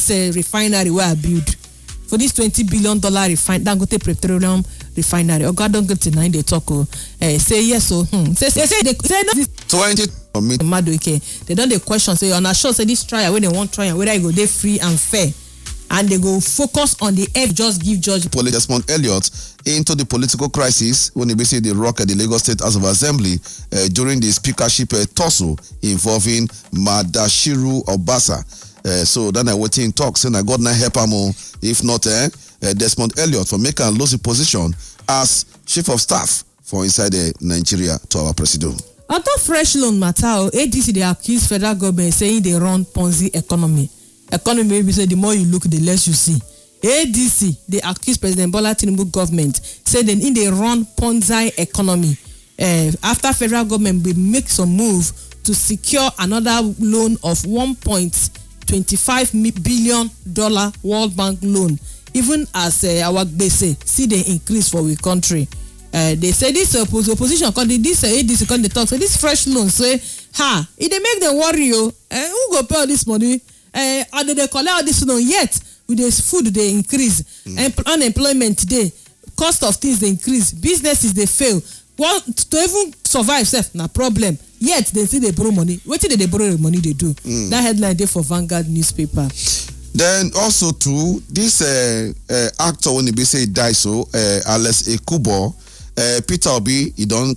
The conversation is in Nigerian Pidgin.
this refinery where I build. For this $20 billion Dangote Petroleum Refinery. Oga Dangote na they talk say yes so say they say no 20 Madueke. They don't the question say on a show say this trial when they want trial whether it go dey free and fair. And they go focus on the F just give judge. Desmond Elliott into the political crisis when he basically rock at the Lagos State House of Assembly during the speakership tussle involving Madashiru Obasa. So then I went in talk saying I got not help him if not Desmond Elliott for making a losing position as chief of staff for inside Nigeria to our president. On top fresh loan matter, ADC they accuse federal government saying they run Ponzi economy. Economy maybe say the more you look, the less you see. ADC they accuse President Bola Tinubu government say they in they run Ponzi economy. After federal government will make some move to secure another loan of $1.25 billion World Bank loan, even as our gbese see they increase for we country. They say this opposition called this ADC called the talk. So this fresh loan say it they make them worry you. Who go pay all this money? And they collect all this loan yet with this food they increase, unemployment today, cost of things they increase, businesses they fail. Well, to even survive self na problem. Yet they say they borrow money. What did they borrow the money they do? That headline there for Vanguard newspaper. Then also too, this actor when he say die so, Alex Ekubo, Peter Obi, he don't